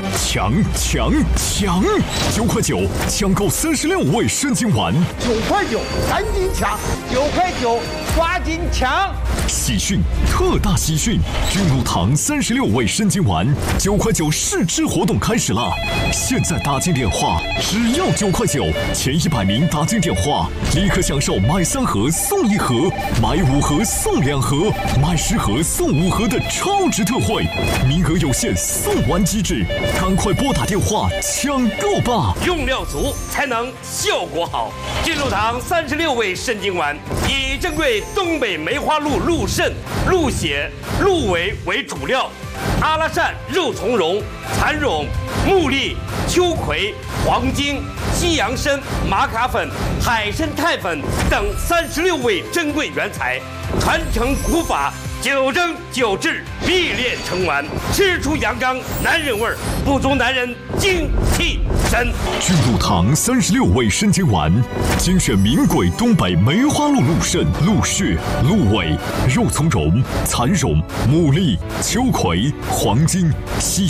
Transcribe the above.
抢！9块9抢购36味生津丸 ，9块9赶紧抢，9块9抓紧抢！ 喜讯，特大喜讯！君入堂36味生津丸9块9试吃活动开始了！现在打进电话，只要9块9，前100名打进电话，立刻享受买3盒送1盒，买5盒送2盒，买10盒送5盒的超值特惠，名额有限，送完即止，赶快拨打电话抢购吧！ 用料足才能效果好。君入堂36味生津丸以珍贵东北梅花鹿鹿肾、鹿血、鹿尾为主料，阿拉善、肉苁蓉、蚕苇、木栗、秋葵、黄精、西洋参、玛卡粉、海参肽粉等36味珍贵原材，传承古法，9蒸9制，必炼成丸，吃出阳刚男人味儿，不足男人精气神。 君入堂36味生津丸，精选名贵东北梅花鹿鹿肾、鹿血、鹿尾、肉苁蓉、蚕苇、木栗、秋葵、黄精、西